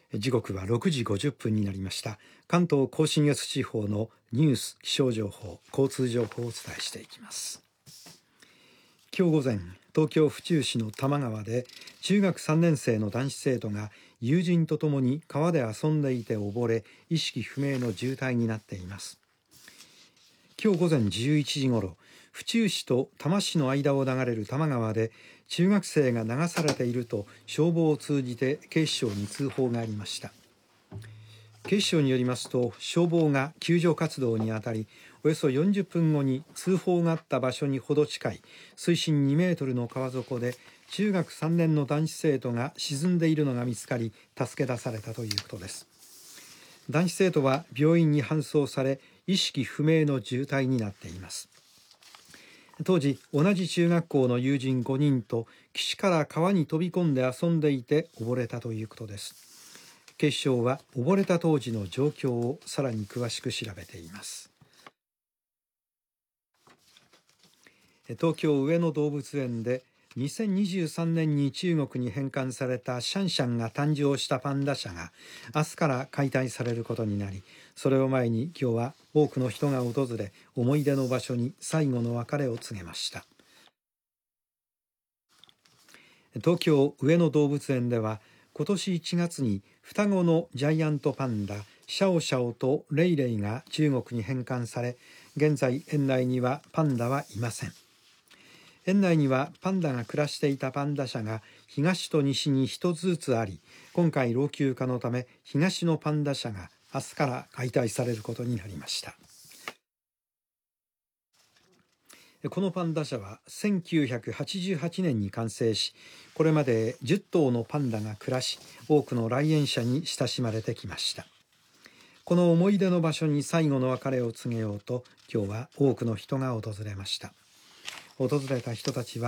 時刻は6時50分になりました。関東甲信越地方のニュース、気象情報、交通情報をお伝えしていきます。今日午前、東京府中市の多摩川で中学3年生の男子生徒が友人とともに川で遊んでいて溺れ、意識不明の重体になっています。今日午前11時ごろ、府中市と多摩市の間を流れる多摩川で中学生が流されていると消防を通じて警視庁に通報がありました。警視庁によりますと、消防が救助活動にあたり、およそ40分後に通報があった場所にほど近い水深2メートルの川底で中学3年の男子生徒が沈んでいるのが見つかり、助け出されたということです。男子生徒は病院に搬送され、意識不明の重体になっています。当時、同じ中学校の友人5人と岸から川に飛び込んで遊んでいて溺れたということです。警視庁は溺れた当時の状況をさらに詳しく調べています。東京上野動物園で2023年に中国に返還されたシャンシャンが誕生したパンダ舎が明日から解体されることになり、それを前に今日は多くの人が訪れ、思い出の場所に最後の別れを告げました。東京上野動物園では今年1月に双子のジャイアントパンダシャオシャオとレイレイが中国に返還され、現在園内にはパンダはいません。園内にはパンダが暮らしていたパンダ舎が東と西に一つずつあり、今回老朽化のため東のパンダ舎が明日から解体されることになりました。このパンダ舎は1988年に完成し、これまで10頭のパンダが暮らし、多くの来園者に親しまれてきました。この思い出の場所に最後の別れを告げようと、今日は多くの人が訪れました。訪れた人たちは